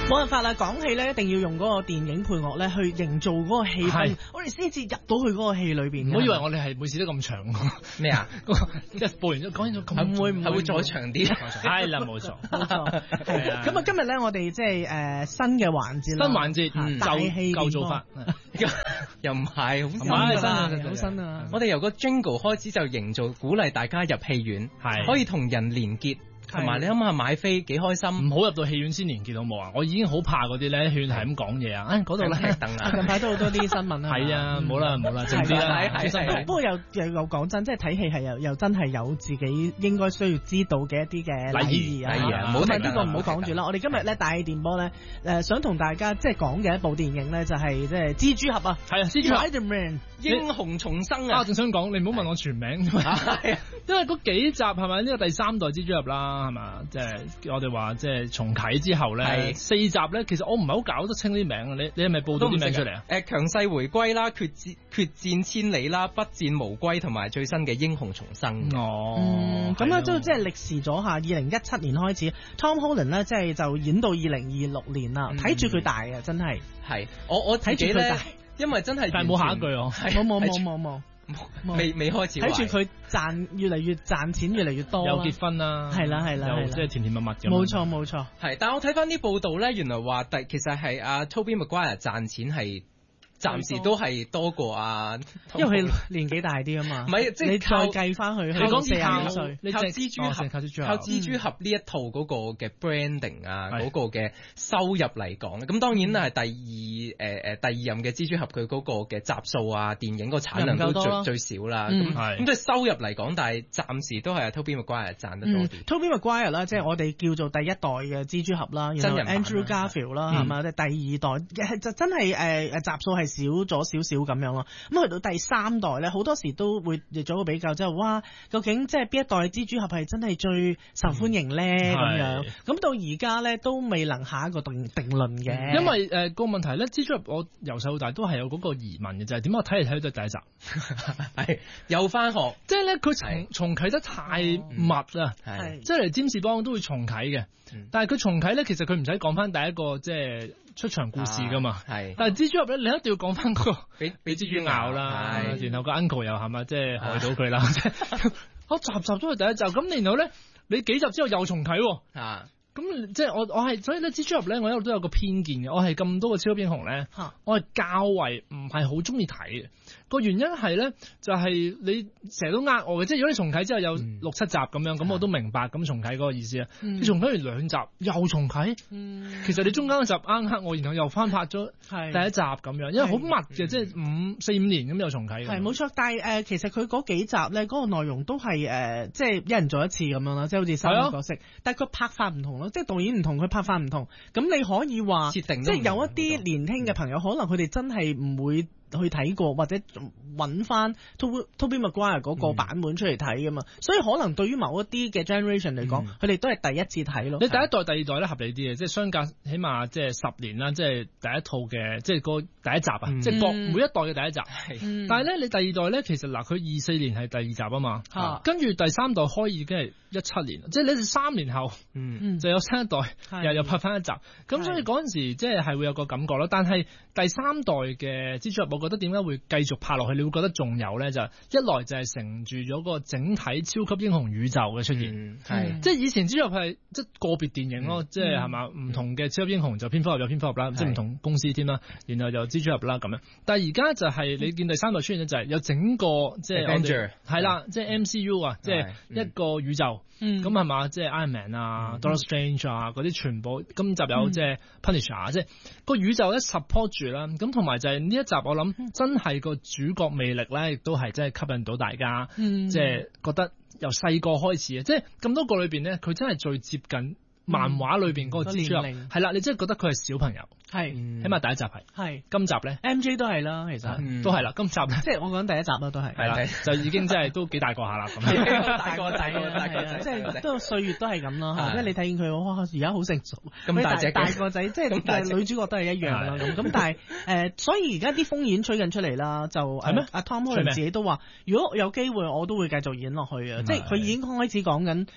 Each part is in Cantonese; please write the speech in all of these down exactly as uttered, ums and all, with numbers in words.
冇辦法啦，講戲咧一定要用嗰個電影配樂咧去營造嗰個氣氛，我哋先至入到去嗰個戲裏邊。 唔好以為我哋係每次都咁長咩啊？ 即係播完咗講完咗咁， 唔會唔會會再長啲？ 係啦，冇錯冇錯。 係啊。咁啊，今日咧我哋即係誒新嘅環節啦， 新環節大戲舊做法， 又唔係好新啊，好新啊！ 我哋由個 jingle 開始就營造鼓勵大家入戲院，係可以同人連結。同埋你諗下買飛幾開心， 唔好入到戲院先連結好冇啊！我已經好怕嗰啲咧，戲院係咁講嘢啊！誒嗰度咧， 近排都好多啲新聞啊！ 係啊，冇啦冇啦，靜啲啦。 不過又又又講真，即係睇戲係又又真係有自己應該需要知道嘅一啲嘅禮儀啊！ 禮儀啊， 咁啊呢個唔好講住啦。我哋今日咧大氣電波咧誒想同大家即係講嘅一部電影咧就係即係蜘蛛俠啊！ 係啊，蜘蛛俠 Spider-Man 英雄重生啊！ 我正想講，你唔好問我全名，因為嗰幾集係咪呢個第三代蜘蛛俠啦？係嘛，即係。我哋話即係重啟之後咧，四集咧，其實我唔係好搞得清啲名啊！你你係咪報到啲名出嚟啊？ 誒，強勢回歸啦，決戰決戰千里啦，不戰無歸，同埋最新嘅英雄重生。 哦， 咁啊都即係歷時咗下，二零一七年開始 ，Tom Holland 咧即係就演到二零二六年啦，睇住佢大啊，真係。 係，我我睇住佢大，因為真係但係冇下一句哦， 冇冇冇冇冇。 未未開始睇住佢賺越嚟越賺錢越嚟越多， 又結婚啦， 係啦係啦， 又即係甜甜蜜蜜咁。 冇錯冇錯， 係。但係我睇翻啲報道咧，原來話第其實係阿 Tobey Maguire 賺錢係暫時都係多過啊， 因為佢年紀大啲啊嘛。 唔係，即係你再計翻去，佢講四廿幾歲， 靠蜘蛛俠，靠蜘蛛俠呢一套嗰個嘅 branding 啊，嗰個嘅收入嚟講咧，咁當然係第二誒誒第二任嘅蜘蛛俠佢嗰個嘅集數啊，電影個產量都最最少啦。咁咁即係收入嚟講，但係暫時都係阿 Tobey Maguire 賺得多啲。 Tobey Maguire 啦，即係我哋叫做第一代嘅蜘蛛俠啦，然後 Andrew Garfield 啦，係嘛？即係第二代就真係誒誒集數係少咗少少咁樣咯，咁去到第三代咧，好多時都會做個比較，即係哇，究竟即係邊一代蜘蛛俠係真係最受歡迎咧？咁、嗯、樣，咁到而家咧都未能下一個定定論嘅。 因為誒、呃個問題咧，蜘蛛俠我由細到大都係有嗰個疑問嘅，就係點解我睇嚟睇去都係第一集， 係又翻學， 即係咧佢重重啟得太密啦，係即係嚟占士邦都會重啟嘅，嗯、但係佢重啟咧，其實佢唔使講翻第一個即係出場故事噶嘛，係、啊，但係蜘蛛俠咧，你一定要講翻、嗰個俾俾蜘蛛咬啦，然後個 uncle 又係咪即係害到佢啦，即係我集集都係第一集，咁然後咧你幾集之後又重啟喎，啊，咁即係我我係所以咧蜘蛛俠咧，我一路都有個偏見嘅，我係咁多個超級英雄咧，啊、我係較為唔係好中意睇嘅。個原因係咧，就係、是、你成日都呃我嘅，即係如果你重啟之後有六七集咁樣，咁、嗯、我都明白咁重啟嗰個意思啊。嗯、你重啟完兩集又重啟，嗯、其實你中間嗰集啱呃我，然後又翻拍咗第一集咁樣，因為好密嘅，即係五四五年咁又重啟。 係冇錯，但係誒、呃，其實佢嗰幾集咧，嗰、那個內容都係誒、呃，即係一人做一次咁樣啦，即係好似三個角色，但係佢拍法唔同咯，即係導演唔同，佢拍法唔同，咁你可以話設定，即係有一啲年輕嘅朋友，可能佢哋真係唔會去睇過或者揾翻 Tobey Maguire 嗰個版本出嚟睇噶嘛，嗯、所以可能對於某一啲嘅 generation 嚟講，佢哋、嗯、都係第一次睇咯。你第一代、第二代咧合理啲嘅，即係相隔起碼即係十年啦，即係第一套嘅，即係個第一集啊，嗯、即係各每一代嘅第一集。嗯、但係咧，你第二代咧，其實嗱，佢二四年係第二集啊嘛，嗯、跟住第三代開已經係一七年，即係你哋三年後，嗯、就有新一代又又拍翻一集，咁所以嗰陣時即係係會有個感覺咯。但係第三代嘅蜘蛛俠，我覺得點解會繼續拍落去？你會覺得仲有咧？就一來就係承住咗個整體超級英雄宇宙嘅出現，係、嗯、即係以前蜘蛛俠係即係個別電影咯，嗯、即係係嘛唔同嘅超級英雄就蝙蝠俠有蝙蝠俠啦，即係唔同公司添啦，然後又蜘蛛俠啦咁樣。但係而家就係你見第三代出現咧，就係有整個即係 Avenger 係啦，即係 M C U 啊，即係一個宇宙。咁係嘛，即係 Iron Man 啊、Doctor Strange 啊嗰啲全部，今集有即係 Punisher，即係個宇宙咧 support 住啦。咁同埋就係呢一集，我諗真係個主角魅力咧，亦都係真係吸引到大家，即係覺得由細個開始啊，即係咁多個裏邊咧，佢真係最接近漫畫裏邊嗰個蜘蛛俠，係啦，你真係覺得佢係小朋友，係起碼第一集係，係今集咧 M J 都係啦，其實都係啦，今集即係我講第一集啦，都係係啦，就已經真係都幾大個下啦，咁大個仔，大個仔，即係都歲月都係咁咯，即係你睇見佢哇，而家好成熟，咁大隻大個仔，即係女主角都係一樣啦，咁咁但係誒，所以而家啲風演吹緊出嚟啦，就係咩？阿 Tom Holland 自己都話，如果有機會，我都會繼續演落去啊，即係佢已經開始講緊。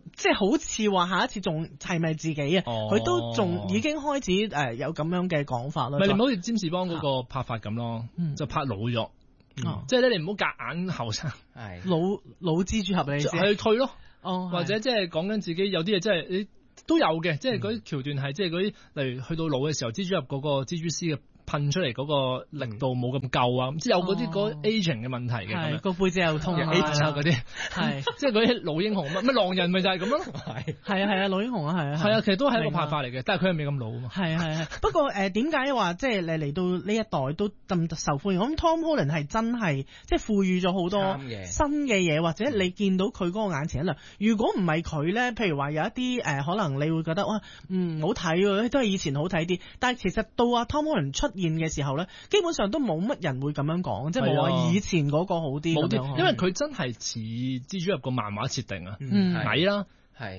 即係好似話下一次仲係咪自己啊？佢、哦、都仲已經開始誒有咁樣嘅講法啦。 咪你唔好似占士邦嗰個拍法咁咯，嗯、就拍老咗。嗯、即係咧，你唔好夾硬後生， 老老蜘蛛俠你係退咯， 哦、 或者即係講緊自己有啲嘢，即係你都有嘅，即係嗰啲橋段係即係嗰啲，例如去到老嘅時候，蜘蛛俠嗰個蜘蛛絲嘅噴出嚟嗰個力度冇咁夠啊，即係有嗰啲嗰 aging 嘅問題嘅， 係個背脊又痛啊嗰啲，係即係嗰啲老英雄乜乜狼人咪就係咁咯， 係係啊係啊老英雄啊係啊係啊，其實都係一個拍法嚟嘅，但係佢係未咁老啊嘛， 係係係。不過誒點解話即係你嚟到呢一代都咁受歡迎？我諗 Tom Holland 係真係即係賦予咗好多新嘅嘢，或者你見到佢嗰個眼前一亮。如果唔係佢咧，譬如話有一啲誒、呃、可能你會覺得哇唔好睇喎，都係以前好睇啲。但係其實到阿 Tom Holland 出現嘅時候咧，基本上都冇乜人會咁樣講，即係冇話以前嗰個好啲。冇啲， 因為佢真係似蜘蛛俠個漫畫設定啊， 嗯、 矮啦， 係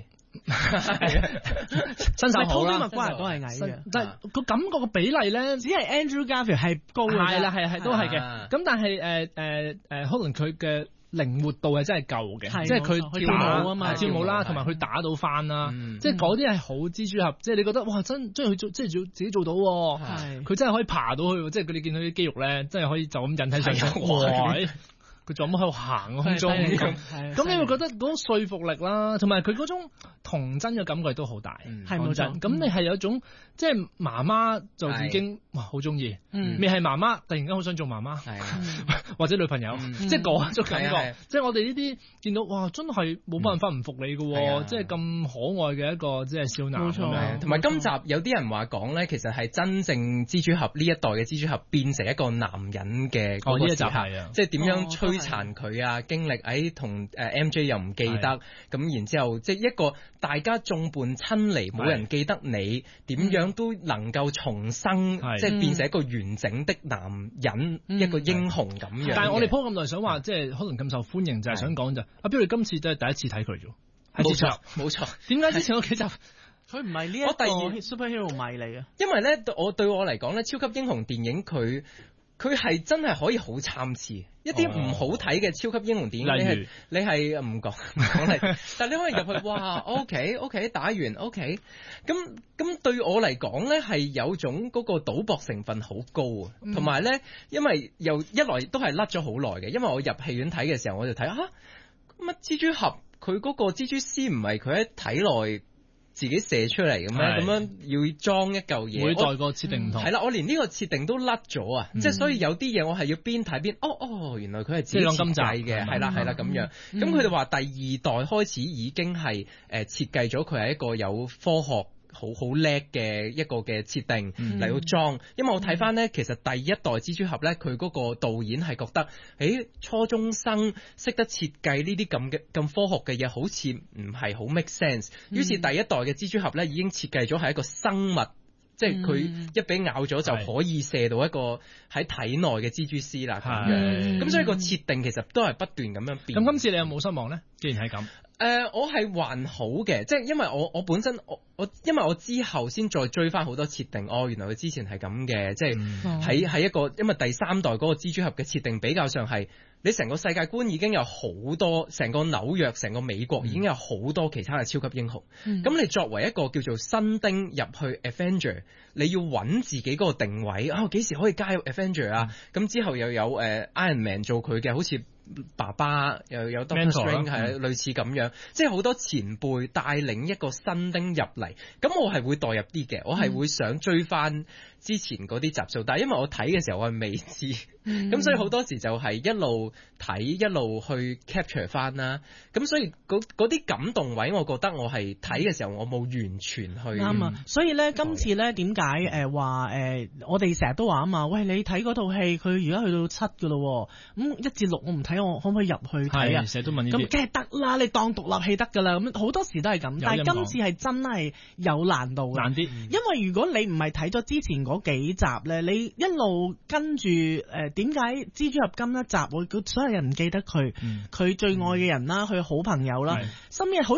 身手好啦， 都係矮嘅， 但係個感覺個比例咧， 只係 Andrew Garfield 係高嘅， 係啦係係都係嘅。咁但係誒誒誒，可能佢嘅靈活度係真係夠嘅，即係佢跳舞啊嘛，跳舞啦，同埋佢打到翻啦，即係嗰啲係好蜘蛛俠，即係你覺得哇真即係佢做即係做自己做到，佢真係可以爬到去，即係佢哋見到啲肌肉咧，真係可以就咁引體上升。佢仲有冇喺度行空中咁？咁你會覺得嗰種說服力啦，同埋佢嗰種童真嘅感覺都好大。 係冇錯。 咁你係有一種即係媽媽就已經哇好中意，未係媽媽突然間好想做媽媽，或者女朋友，即係嗰種感覺。即係我哋呢啲見到哇，真係冇辦法唔服你嘅，即係咁可愛嘅一個即係少男。 冇錯。 同埋今集有啲人話講咧，其實係真正蜘蛛俠呢一代嘅蜘蛛俠變成一個男人嘅嗰個時刻，即係點樣摧殘佢啊，經歷喺同誒 M J 又唔記得，咁然之後即係一個大家眾叛親離，冇人記得你，點樣都能夠重生，即係變成一個完整的男人，一個英雄咁樣。 但係我哋鋪咁耐想話，即係可能咁受歡迎，就係想講就阿標，你今次都係第一次睇佢啫， 冇錯冇錯。 點解之前嗰幾集佢唔係呢一個 superhero 迷嚟嘅？ 因為咧，我對我嚟講咧，超級英雄電影佢。佢係真係可以好參差，一啲唔好睇嘅超級英雄電影，你係你係唔講講嚟，但係你可以入去，哇 ，OK OK 打完 OK，咁咁對我嚟講咧係有種嗰個賭博成分好高啊，同埋咧，因為又一來都係甩咗好耐嘅，因為我入戲院睇嘅時候我就睇吓乜蜘蛛俠佢嗰個蜘蛛絲唔係佢喺體內自己射出嚟嘅咩？咁樣要裝一嚿嘢， 每代個設定唔同。係啦、嗯，我連呢個設定都甩咗啊！嗯、即係所以有啲嘢我係要邊睇邊，哦哦，原來佢係自己設計嘅，係啦係啦咁樣。咁佢哋話第二代開始已經係誒、呃、設計咗佢係一個有科學。好好叻嘅一個嘅設定嚟到裝，因為我睇翻咧，其實第一代蜘蛛俠咧，佢嗰個導演係覺得，誒初中生識得設計呢啲咁嘅咁科學嘅嘢，好似唔係好 make sense。於是第一代嘅蜘蛛俠咧，已經設計咗係一個生物，即係佢一俾咬咗就可以射到一個喺體內嘅蜘蛛絲啦咁樣。咁所以個設定其實都係不斷咁樣變。 咁今次你有冇失望咧？既然係咁。 誒、呃，我係還好嘅，即係因為我我本身我我因為我之後先再追翻好多設定，哦，原來佢之前係咁嘅，即係喺喺一個因為第三代嗰個蜘蛛俠嘅設定比較上係你成個世界觀已經有好多，成個紐約、成個美國已經有好多其他嘅超級英雄。咁、嗯、你作為一個叫做新丁入去 Avenger， 你要揾自己嗰個定位啊，幾時可以加入 Avenger 啊？咁、嗯、之後又有誒、呃、Iron Man 做佢嘅，好似爸爸又有 Doctor Strange 係類似咁樣，即係好多前輩帶領一個新丁入嚟，咁我係會代入啲嘅，我係會想追翻之前嗰啲集數，但係因為我睇嘅時候我係未知，咁、嗯、所以好多時就係一路睇一路去 capture 翻啦，咁所以嗰啲感動位，我覺得我係睇嘅時候我冇完全去啱啊，所以咧今次咧點解誒話誒我哋成日都話啊嘛，喂你睇嗰套戲佢而家去到七噶咯，咁一至六我唔睇。我可唔可以入去睇啊？成日都問呢啲，咁梗係得啦，你當獨立戲得噶啦。咁好多時都係咁，但係今次係真係有難度嘅， 難啲。 因為如果你唔係睇咗之前嗰幾集咧，你一路跟住誒，點解蜘蛛俠今一集會所有人唔記得佢，佢、嗯、最愛嘅人啦，佢好朋友啦，甚至好似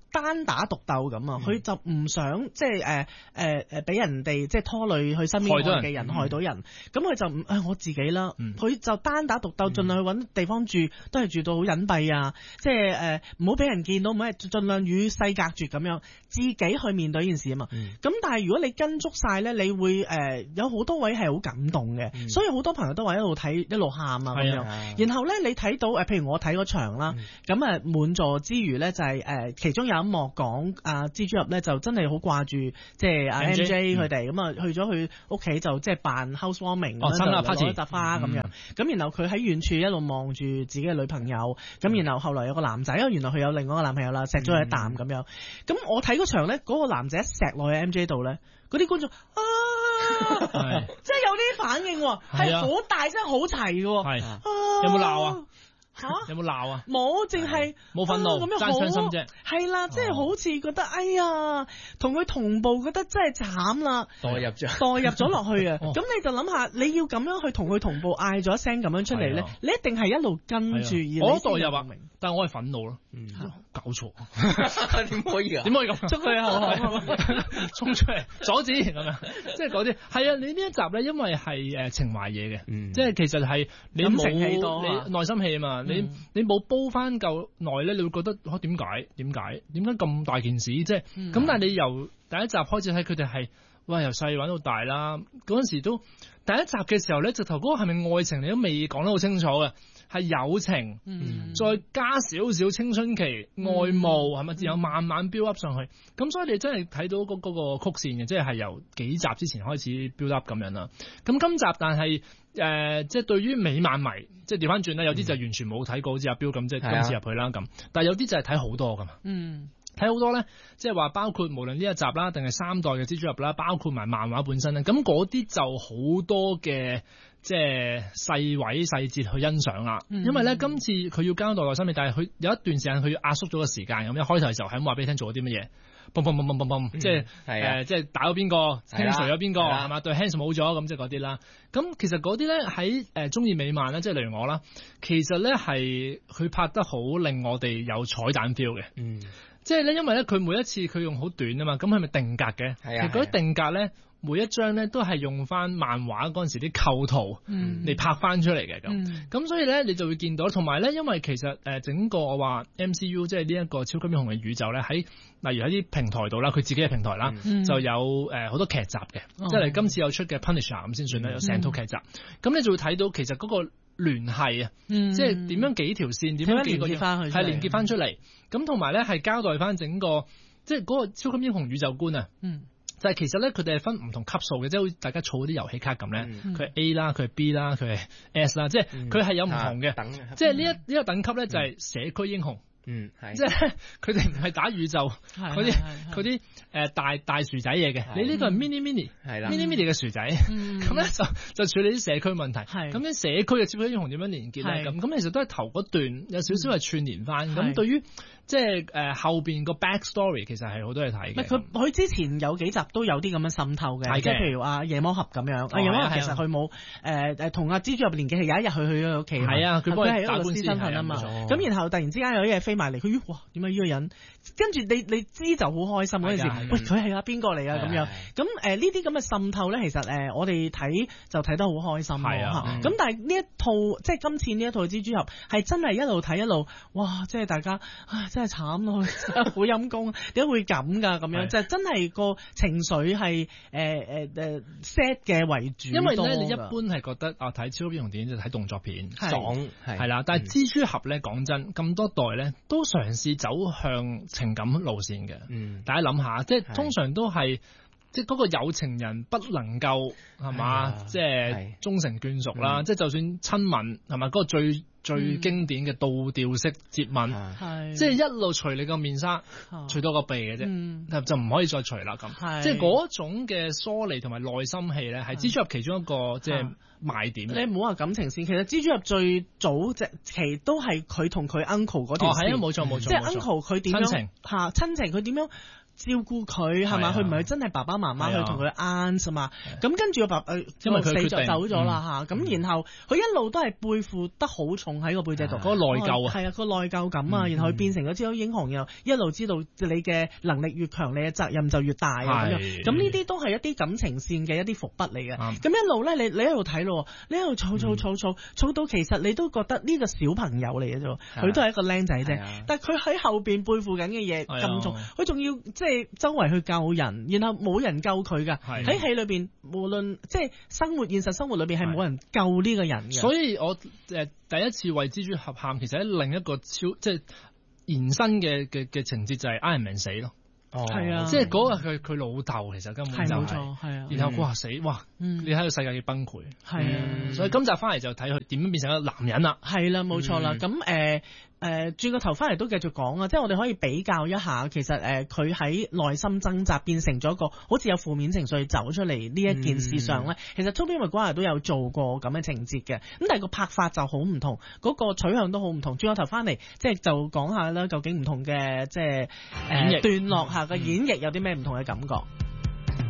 單打獨鬥咁啊，佢、嗯、就唔想即係誒誒誒俾人哋即係拖累佢身邊嘅人，害到人，咁佢、嗯、就唔誒、哎、我自己啦，佢、嗯、就單打獨鬥，盡量去揾地方住，都係住到好隱蔽啊，即係誒唔好俾人見到，唔好盡量與世隔絕咁樣，自己去面對呢件事啊嘛。咁、嗯、但係如果你跟足晒咧，你會誒、呃、有好多位係好感動嘅，嗯、所以好多朋友都話一路睇一路喊啊咁樣。啊、然後咧你睇到誒，譬如我睇嗰場啦，咁啊滿座之餘咧就係、是、誒、呃、其中有一幕講阿蜘蛛俠咧就真係好掛住即係阿 M J 佢哋，咁啊去咗佢屋企就即係扮 housewarming，哦，生日 party 攞一扎花咁樣，咁、嗯、然後佢喺遠處一路望住自己嘅女朋友，咁、嗯、然後後來有個男仔，因為原來佢有另外一個男朋友啦，錫咗佢一啖咁樣，咁、嗯、我睇嗰場咧，嗰、嗰個男仔一錫落去 M J 度咧，嗰啲觀眾啊，即係有啲反應，係好大聲好齊嘅，係有冇鬧啊？ 吓、啊、 有冇鬧啊？ 冇，淨係冇憤怒， 咁、啊、樣好傷心啫。 係啦，即係好似覺得、哦、哎呀，同佢同步，覺得真係慘啦， 代入咗， 代入咗落去啊！咁、哦、你就諗下，你要咁樣去同佢同步，嗌咗一聲咁樣出嚟咧，啊、你一定係一路跟住而我代入啊，但係我係憤怒咯。嗯，搞錯， 點可以啊？ 點可以咁？捉佢後巷，衝出嚟阻止咁樣，即係嗰啲係啊！你呢一集咧，因為係誒情懷嘢嘅，嗯、即係其實係你冇你內心戲啊嘛，嗯、你你冇煲翻夠耐咧，你會覺得嚇點解點解點解咁大件事？即係咁，嗯、但係你由第一集開始睇佢哋係哇由細玩到大啦，嗰陣時都第一集嘅時候咧，直頭嗰個係咪愛情你都未講得好清楚嘅。係友情，嗯、再加少少青春期愛慕，係咪、嗯？然後慢慢 build up 上去，咁、嗯、所以你真係睇到嗰嗰個曲線嘅，即係係由幾集之前開始 build up 咁樣啦。咁今集但係誒、呃，即係對於美漫迷，即係調翻轉啦，有啲就完全冇睇過，好似阿標咁，即係今次入去啦咁。但係有啲就係睇好多噶嘛。嗯。睇好多咧，即係話包括無論呢一集啦，定係三代嘅蜘蛛俠啦，包括埋漫畫本身咧，咁嗰啲就好多嘅即係細位細節去欣賞啦。嗯、因為咧今次佢要交代內心嘅，但係佢有一段時間佢要壓縮咗個時間，咁一開頭嘅時候係咁話俾你聽做咗啲乜嘢，嘣嘣嘣嘣嘣嘣，即係誒即係打咗邊個，清除咗邊個係嘛，對 Hands 冇咗咁即係嗰啲啦。咁其實嗰啲咧喺誒中意美漫咧，即係例如我啦，其實咧係佢拍得好令我哋有彩蛋 feel 嘅。嗯。即係咧，因為咧佢每一次佢用好短啊嘛，咁係咪定格嘅？係啊。其實嗰啲定格咧，每一張咧都係用翻漫畫嗰陣時啲構圖嚟拍翻出嚟嘅咁。咁、嗯、所以咧，你就會見到，同埋咧，因為其實誒整個我話 M C U 即係呢一個超級英雄嘅宇宙咧，喺例如喺啲平台度啦，佢自己嘅平台啦，嗯、就有誒好多劇集嘅，嗯、即係今次有出嘅 Punisher 咁先算啦，有成套劇集。咁、嗯、你就會睇到其實嗰、嗰個。聯繫啊，嗯、即係點樣幾條線，點樣幾個連結翻去，係連結翻出嚟。咁同埋咧，係交代翻整個，即係嗰個超級英雄宇宙觀啊。嗯，就係其實咧，佢哋係分唔同級數嘅，即係好似大家儲嗰啲遊戲卡咁咧。佢係、嗯、A 啦，佢係 B 啦，佢係 S 啦，即係佢係有唔同嘅。等即係呢一呢、嗯、個等級咧，就係社區英雄。嗯，係，即係佢哋唔係打宇宙嗰啲嗰啲誒大大薯仔嘢嘅，你呢個係 mini mini 係啦，mini mini 嘅薯仔，咁咧就就處理啲社區問題，咁啲社區嘅超級英雄點樣連結咧？咁咁其實都係頭嗰段有少少係串聯翻，咁對於即係誒後邊個 back story 其實係好多嘢睇嘅。佢佢之前有幾集都有啲咁樣滲透嘅，即係譬如阿夜魔俠咁樣，阿夜魔俠其實佢冇誒誒同阿蜘蛛俠連結，係有一日佢去咗佢屋企，係啊，佢係一個律師身份啊嘛，咁然後突然之間有啲嘢飛埋嚟，佢哇點解呢個人？跟住你你知就好開心嗰陣時，喂佢係啊邊個嚟啊咁樣？咁誒呢啲咁嘅滲透咧，其實誒我哋睇就睇得好開心咯嚇。咁但係呢一套即係今次呢一套蜘蛛俠係真係一路睇一路，哇！即係大家唉真係慘咯，好陰公，點解會咁㗎？咁樣就真係個情緒係誒誒誒 sad 嘅為主。因為咧你一般係覺得啊睇超級英雄電影就睇動作片爽係啦，但係蜘蛛俠咧講真咁多代咧都嘗試走向情感路線嘅，嗯，大家諗下，即係通常都係，即係嗰個有情人不能夠係嘛，即係終成眷屬啦，即係就算親吻係咪嗰個最最經典嘅倒吊式接吻，係，即係一路除你個面紗，除到個鼻嘅啫，就唔可以再除啦咁，即係嗰種嘅疏離同埋內心戲咧，係蜘蛛俠其中一個即係賣點。你唔好話感情線，其實蜘蛛俠最早隻期都係佢同佢 uncle 嗰條線，係啊，冇錯冇錯，即係 uncle 佢點樣嚇親情，佢點樣照顧佢係嘛？佢唔係真係爸爸媽媽去同佢 aunt 啊嘛。咁跟住個爸爸因為死咗走咗啦嚇，咁然後佢一路都係背負得好重喺個背脊度， 嗰個內疚啊， 係啊個內疚感啊，然後佢變成咗超級英雄，然後一路知道你嘅能力越強，你嘅責任就越大啊咁樣。咁呢啲都係一啲感情線嘅一啲伏筆嚟嘅。咁一路咧，你你喺度睇咯，你喺度儲儲儲儲儲到其實你都覺得呢個小朋友嚟嘅啫，佢都係一個僆仔啫。但係佢喺後邊背負緊嘅嘢咁重，佢仲要即係周圍去救人，然後冇人救佢㗎。喺戲裏邊，無論即係生活現實生活裏邊係冇人救呢個人嘅。 所以我誒、呃、第一次為蜘蛛俠喊，其實喺另一個超即係延伸嘅嘅嘅情節就係 Iron Man 死咯。 哦，係啊， 即係嗰個佢佢老豆其實根本就係、是， 係啊， 然後哇死哇，嗯、你喺個世界要崩潰， 係啊、嗯， 所以今集翻嚟就睇佢點樣變成一個男人啦。 係啦，冇錯啦，咁誒、嗯。誒轉個頭翻嚟都繼續講啊，即係我哋可以比較一下，其實誒佢喺內心掙扎變成咗一個好似有負面情緒走出嚟呢一件事上咧，嗯、其實 Tobey Maguire 都有做過咁嘅情節嘅，咁但係個拍法就好唔同，嗰、嗰個取向都好唔同。轉個頭翻嚟，即係就講下啦，究竟唔同嘅即係誒段落下嘅演繹有啲咩唔同嘅感覺。